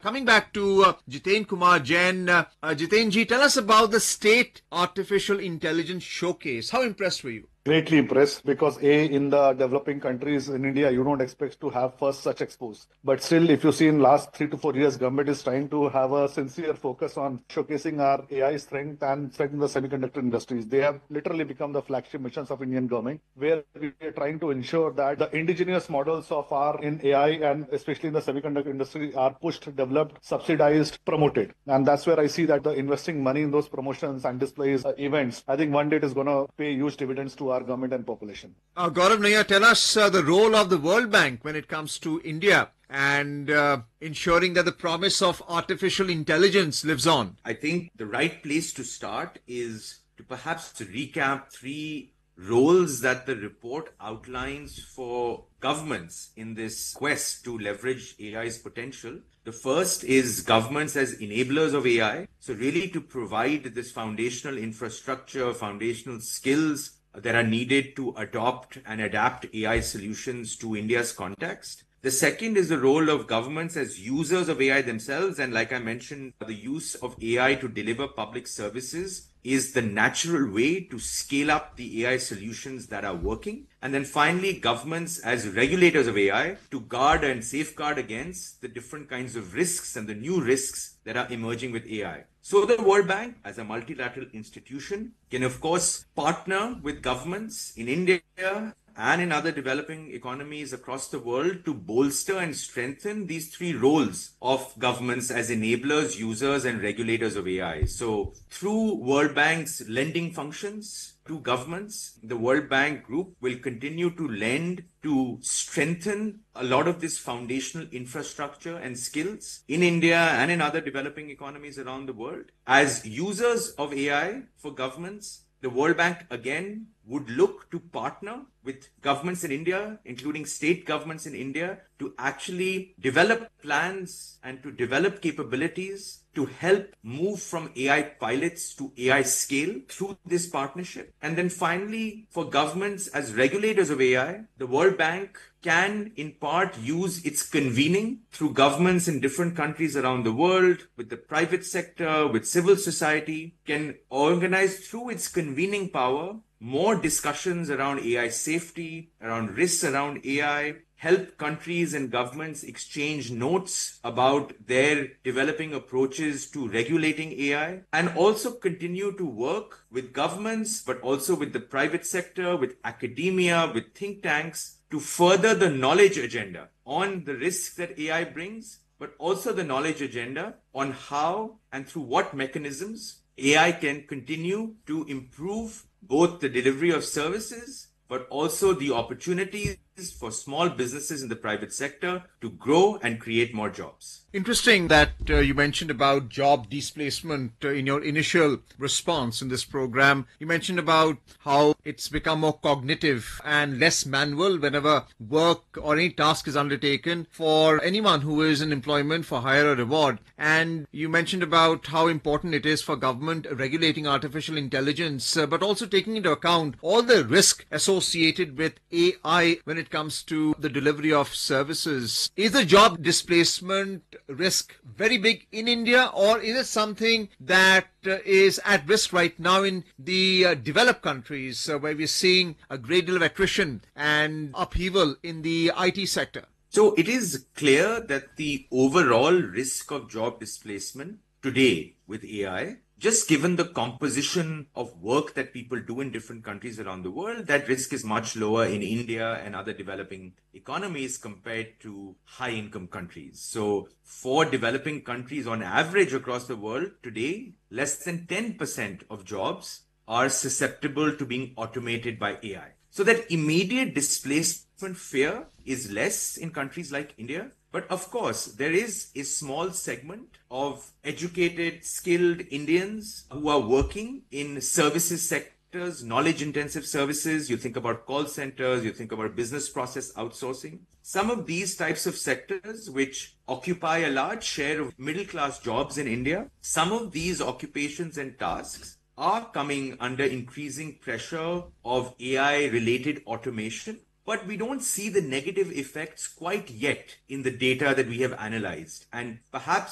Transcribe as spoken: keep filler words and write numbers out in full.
Coming back to uh, Jiten Kumar Jain, uh, uh, Jiten ji, tell us about the State Artificial Intelligence Showcase. How impressed were you? Greatly impressed because A, in the developing countries in India, you don't expect to have first such expos. But still, if you see in last three to four years, government is trying to have a sincere focus on showcasing our A I strength and strength in the semiconductor industries. They have literally become the flagship missions of Indian government, where we are trying to ensure that the indigenous models of our in A I and especially in the semiconductor industry are pushed, developed, subsidized, promoted. And that's where I see that the investing money in those promotions and displays, uh, events, I think one day it is going to pay huge dividends to our government and population. Uh, Gaurav Nayyar, tell us uh, the role of the World Bank when it comes to India and uh, ensuring that the promise of artificial intelligence lives on. I think the right place to start is to perhaps recap three roles that the report outlines for governments in this quest to leverage A I's potential. The first is governments as enablers of A I. So really to provide this foundational infrastructure, foundational skills that are needed to adopt and adapt A I solutions to India's context. The second is the role of governments as users of A I themselves. And like I mentioned, the use of A I to deliver public services is the natural way to scale up the A I solutions that are working. And then finally, governments as regulators of A I to guard and safeguard against the different kinds of risks and the new risks that are emerging with A I. So the World Bank, as a multilateral institution, can of course partner with governments in India and in other developing economies across the world to bolster and strengthen these three roles of governments as enablers, users, and regulators of A I. So through World Bank's lending functions to governments, the World Bank Group will continue to lend to strengthen a lot of this foundational infrastructure and skills in India and in other developing economies around the world. As users of A I for governments, the World Bank again would look to partner with governments in India, including state governments in India, to actually develop plans and to develop capabilities to help move from A I pilots to A I scale through this partnership. And then finally, for governments as regulators of A I, the World Bank can in part use its convening through governments in different countries around the world, with the private sector, with civil society, can organize through its convening power more discussions around A I safety, around risks around A I, help countries and governments exchange notes about their developing approaches to regulating A I, and also continue to work with governments, but also with the private sector, with academia, with think tanks, to further the knowledge agenda on the risks that A I brings, but also the knowledge agenda on how and through what mechanisms A I can continue to improve both the delivery of services, but also the opportunities for small businesses in the private sector to grow and create more jobs. Interesting that uh, you mentioned about job displacement uh, in your initial response in this program. You mentioned about how it's become more cognitive and less manual whenever work or any task is undertaken for anyone who is in employment for hire or reward. And you mentioned about how important it is for government regulating artificial intelligence, uh, but also taking into account all the risk associated with A I when it comes to the delivery of services. Is the job displacement risk very big in India, or is it something that uh, is at risk right now in the uh, developed countries uh, where we're seeing a great deal of attrition and upheaval in the I T sector? So it is clear that the overall risk of job displacement today with A I, just given the composition of work that people do in different countries around the world, that risk is much lower in India and other developing economies compared to high-income countries. So for developing countries on average across the world today, less than ten percent of jobs are susceptible to being automated by A I. So that immediate displacement fear is less in countries like India. But of course, there is a small segment of educated, skilled Indians who are working in services sectors, knowledge-intensive services. You think about call centers, you think about business process outsourcing. Some of these types of sectors, which occupy a large share of middle-class jobs in India, some of these occupations and tasks are coming under increasing pressure of A I-related automation. But we don't see the negative effects quite yet in the data that we have analyzed. And perhaps